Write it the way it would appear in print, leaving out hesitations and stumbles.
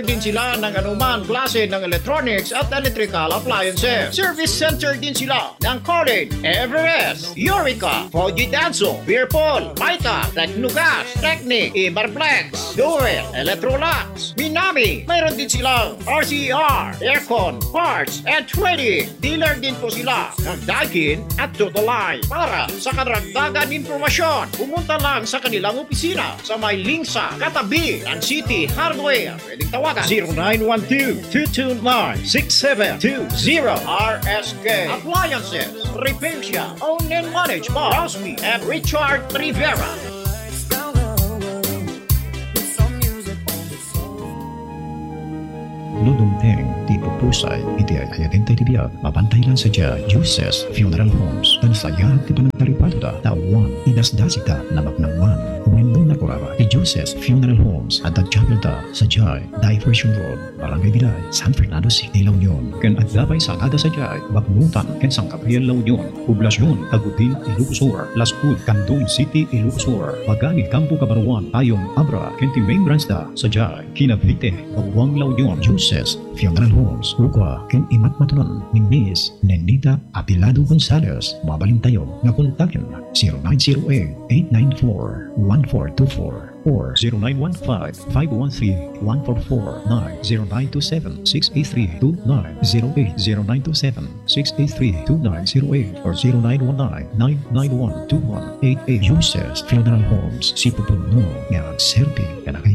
din sila ng anumang klase ng electronics at electrical appliances. Service center din sila ng College, Everest, Eureka, Fuji Danso, Beerpol, Maita, Tecnogas, Technic, Iberplex, Duel, Electrolux, Minami. Mayroon din silang RCR, Aircon, Parts, and Trading. Dealer din po sila ng Daikin at Totoline. Para sa karagdagan informasyon, pumunta lang sa kanilang opisina sa may Lingsa, katabi ng City Hardware. Pwedeng tawagan 0912-229-6720. RSK Appliances, Repair Shop, owned and managed by Rosby and Richard Rivera. Ludumteng, tipo pusay, hindi ay ayadente tibiyag, mapantay lang sadya, Juices Funeral Homes, dan sayang ti panagtaripado tawang, idasdasita na magnangwan, umendong na kurara, ti Juices Funeral Homes, at Jabelta, Sajay, Diversion Road, Barangay Bilay, San Fernando City, La Union, ken agdabay sa kada Sajay, Bagnutan, ken San Gabriel, La Union, Poblasyon, Tagutin, Ilocos, Las Ud, Candon City, Ilocos, Pagani, Campo Cabaruan, Tayong, Abra, ken ti main branch da, Sajay, Kinavite, Bawang, La Union, Juices Funeral Homes, Ukwa, ken imat matunon ni Miss Nenita Apilado Gonzales. Mabaling tayo nga kontakin 0908-894-1424 or 0915-513-144-90927-683-2908 0927-683-2908 or 0919-991-2188. Juices Funeral Homes, si pupuno nga agserbi kanakay